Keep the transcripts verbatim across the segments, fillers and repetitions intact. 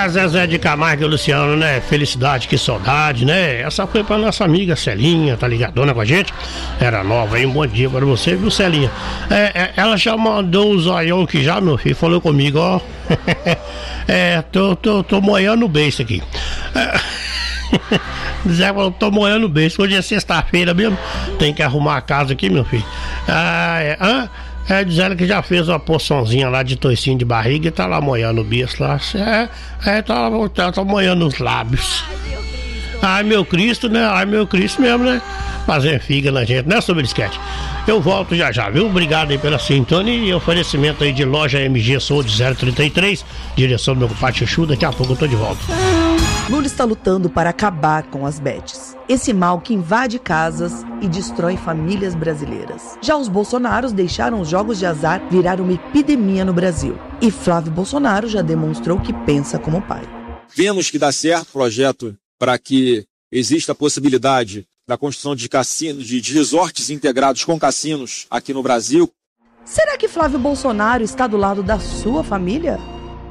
Zezé de Camargo e Luciano, né? Felicidade, que saudade, né? Essa foi pra nossa amiga Celinha, tá ligadona com a gente? Era nova aí, um bom dia para você, viu, Celinha? É, é, ela já mandou um zoião que já, meu filho, falou comigo, ó. É, tô, tô, tô moendo o beijo aqui. É... Zé falou, tô moendo o beijo. Hoje é sexta-feira mesmo. Tem que arrumar a casa aqui, meu filho. Ah, é, ah, é diz ela que já fez uma porçãozinha lá de toicinho de barriga e tá lá moendo o beijo lá. É, é tá, tá, tá moendo os lábios. Ai, meu Cristo, né? Ai, meu Cristo mesmo, né? Fazer figa na gente, né, sobre esquete? Eu volto já já, viu? Obrigado aí pela sintonia e oferecimento aí de loja M G Saúde zero trinta e três, direção do meu compadre Chuchu. Daqui a pouco eu tô de volta. Lula está lutando para acabar com as bets, esse mal que invade casas e destrói famílias brasileiras. Já os bolsonaros deixaram os jogos de azar virar uma epidemia no Brasil. E Flávio Bolsonaro já demonstrou que pensa como pai. Vemos que dá certo o projeto para que exista a possibilidade da construção de cassinos, de, de resorts integrados com cassinos aqui no Brasil. Será que Flávio Bolsonaro está do lado da sua família?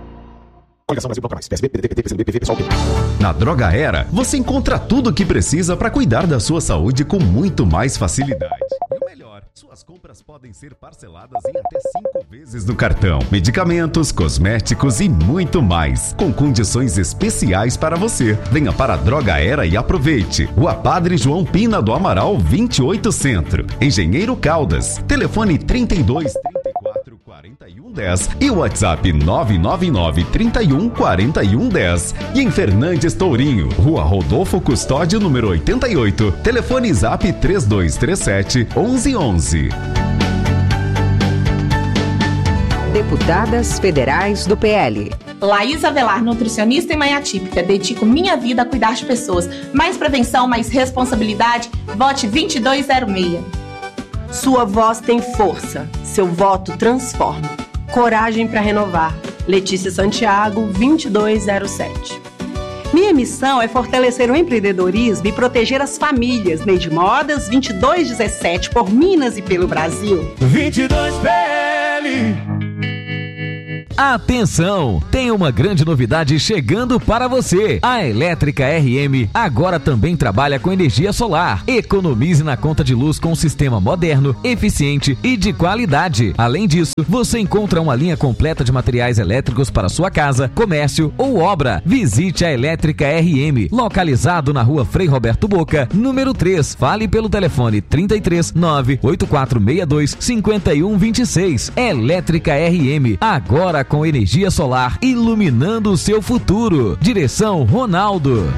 Na Droga Era, você encontra tudo o que precisa para cuidar da sua saúde com muito mais facilidade. E o melhor, suas compras podem ser parceladas em até cinco vezes no cartão. Medicamentos, cosméticos e muito mais, com condições especiais para você. Venha para a Droga Era e aproveite. Rua Padre João Pina do Amaral, vinte e oito Centro. Engenheiro Caldas. Telefone trinta e dois, trinta e quatro, quarenta e um, dez e o WhatsApp nove nove nove, trinta e um, quarenta e um, dez. E em Fernandes Tourinho, Rua Rodolfo Custódio, número oitenta e oito. Telefone Zap três dois três sete, onze onze. Deputadas Federais do P L. Laís Avelar, nutricionista e mãe atípica. Dedico minha vida a cuidar de pessoas. Mais prevenção, mais responsabilidade. Vote vinte e dois zero seis. Sua voz tem força. Seu voto transforma. Coragem para renovar. Letícia Santiago, vinte e dois zero sete. Minha missão é fortalecer o empreendedorismo e proteger as famílias. Neide Modas, vinte e dois dezessete, por Minas e pelo Brasil. vinte e dois P L. Atenção! Tem uma grande novidade chegando para você. A Elétrica R M agora também trabalha com energia solar. Economize na conta de luz com um sistema moderno, eficiente e de qualidade. Além disso, você encontra uma linha completa de materiais elétricos para sua casa, comércio ou obra. Visite a Elétrica R M, localizado na Rua Frei Roberto Boca, número três. Fale pelo telefone trinta e três, nove oito quatro seis dois, cinco um dois seis. Elétrica R M, agora com energia solar, iluminando o seu futuro. Direção Ronaldo.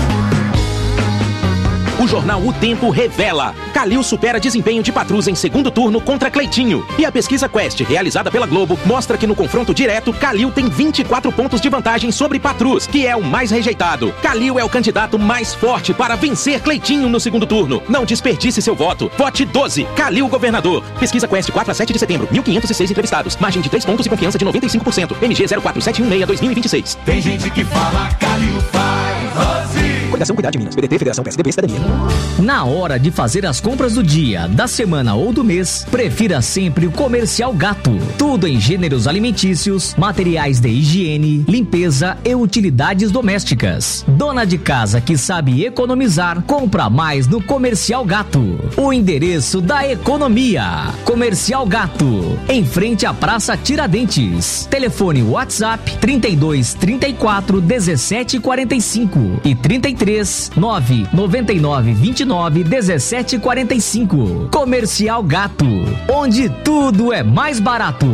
O jornal O Tempo revela: Calil supera desempenho de Patrus em segundo turno contra Cleitinho. E a pesquisa Quest, realizada pela Globo, mostra que no confronto direto, Calil tem vinte e quatro pontos de vantagem sobre Patrus, que é o mais rejeitado. Calil é o candidato mais forte para vencer Cleitinho no segundo turno. Não desperdice seu voto. Vote doze. Calil governador. Pesquisa Quest, quatro a sete de setembro. mil quinhentos e seis entrevistados. Margem de três pontos e confiança de noventa e cinco por cento. M G zero quatro sete um seis, dois mil e vinte e seis. Tem gente que fala Calil faz Rose. Coligação Cuidar de Minas. P D T, Federação P S D B, Cidadania. Na hora de fazer as compras do dia, da semana ou do mês, prefira sempre o Comercial Gato. Tudo em gêneros alimentícios, materiais de higiene, limpeza e utilidades domésticas. Dona de casa que sabe economizar, compra mais no Comercial Gato. O endereço da economia. Comercial Gato, em frente à Praça Tiradentes. Telefone WhatsApp trinta e dois, trinta e quatro, dezessete, quarenta e cinco e trinta e três, nove, noventa e nove, vinte e nove, dezessete, quarenta e cinco. Comercial Gato, onde tudo é mais barato.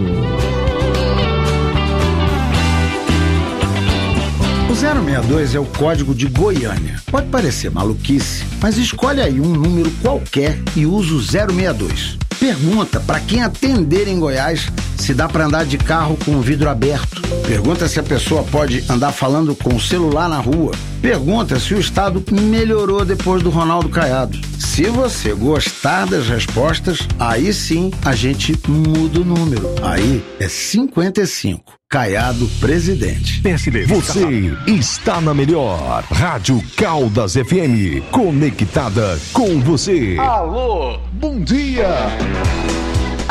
O zero seis dois é o código de Goiânia. Pode parecer maluquice, mas escolhe aí um número qualquer e usa o zero seis dois. Pergunta para quem atender em Goiás se dá para andar de carro com o vidro aberto. Pergunta se a pessoa pode andar falando com o celular na rua. Pergunta se o estado melhorou depois do Ronaldo Caiado. Se você gostar das respostas, aí sim a gente muda o número. Aí é cinquenta e cinco. Caiado presidente. Você está na melhor Rádio Caldas F M, conectada com você. Alô, bom dia.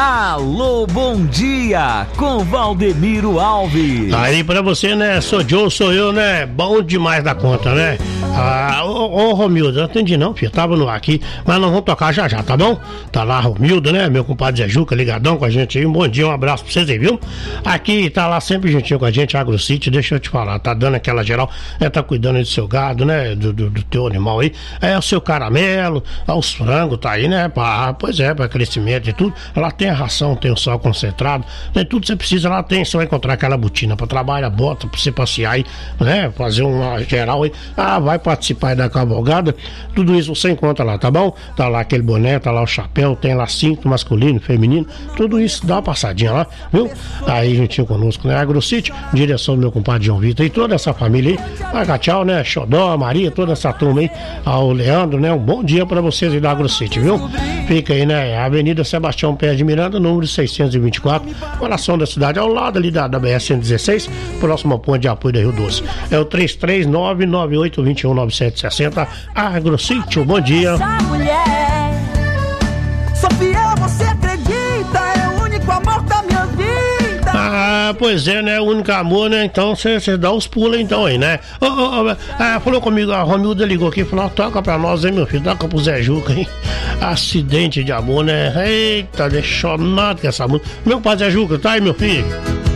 Alô, bom dia, com Valdemiro Alves. Aí pra você, né, sou Joe, sou eu, né, bom demais da conta, né? Ah, ô, ô Romildo, eu não entendi não, filho, tava no ar aqui, mas nós vamos tocar já já, tá bom? Tá lá Romildo, né, meu compadre Zé Juca, ligadão com a gente aí, um bom dia, um abraço pra vocês aí, viu? Aqui tá lá sempre juntinho com a gente, AgroCity, deixa eu te falar, tá dando aquela geral, né, tá cuidando aí do seu gado, né, do, do, do teu animal aí, é o seu caramelo, os frangos tá aí, né, pra, pois é, pra crescimento e tudo, lá tem a ração, tem o sal concentrado, tem tudo que você precisa, lá tem, você vai encontrar aquela botina pra trabalhar, bota pra você passear aí, né, fazer uma geral aí, ah, vai participar aí da cavalgada, tudo isso você encontra lá, tá bom? Tá lá aquele boné, tá lá o chapéu, tem lá cinto masculino, feminino, tudo isso, dá uma passadinha lá, viu? Aí juntinho conosco, né, AgroCity, direção do meu compadre João Vitor e toda essa família aí, vai tchau, né, Xodó, Maria, toda essa turma aí, ao Leandro, né, um bom dia pra vocês aí da AgroCity, viu? Fica aí, né, Avenida Sebastião Pérez de Miranda, número seiscentos e vinte e quatro, coração da cidade, ao lado ali da, da B S cento e dezesseis, próximo ao ponto de apoio da Rio Doce. É o três três nove, nove oito dois um, nove sete seis zero, AgroCity, um bom dia. Essa mulher, Sofia, você acredita? É o único amor da minha vida. Ah, pois é, né? O único amor, né? Então você dá os pulos então aí, né? Oh, oh, oh, ah, falou comigo, a Romilda ligou aqui e falou: toca pra nós, hein, meu filho? Toca pro Zé Juca, hein? Acidente de amor, né? Eita, deixou nada com essa música. Meu pai Zé Juca, tá aí, meu filho?